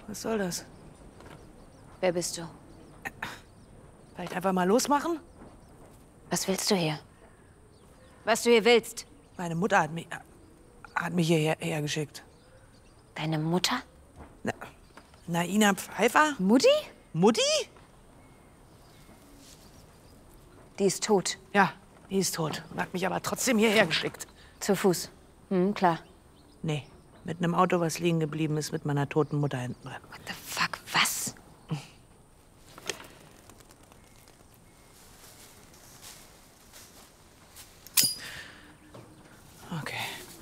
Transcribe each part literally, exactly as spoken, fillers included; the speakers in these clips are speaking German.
Was soll das? Wer bist du? Vielleicht einfach mal losmachen? Was willst du hier? Was du hier willst? Meine Mutter hat mich, hat mich hierher hergeschickt. Deine Mutter? Na, Naina Pfeiffer? Mutti? Mutti? Die ist tot. Ja, die ist tot. Und hat mich aber trotzdem hierher geschickt. Zu Fuß. Hm, klar. Nee, mit einem Auto, was liegen geblieben ist, mit meiner toten Mutter hinten drin. What the fuck, was? Okay.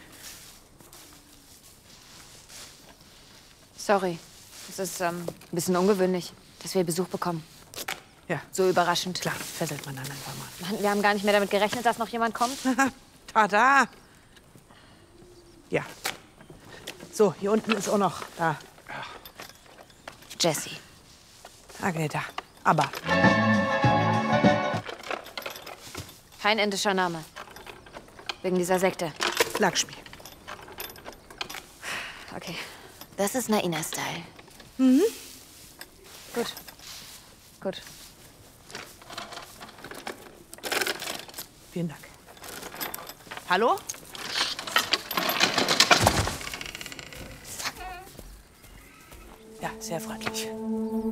Sorry. Es ist ähm, ein bisschen ungewöhnlich, dass wir Besuch bekommen. Ja. So überraschend. Klar, fesselt man dann einfach mal. Mann, wir haben gar nicht mehr damit gerechnet, dass noch jemand kommt. Tada! Ja. So, hier unten ist auch noch da. Jesse. Agneta. Aber. Kein indischer Name. Wegen dieser Sekte. Lakshmi. Okay. Das ist Naina-Style. Mhm. Gut. Gut. Vielen Dank. Hallo? Ja, sehr freundlich.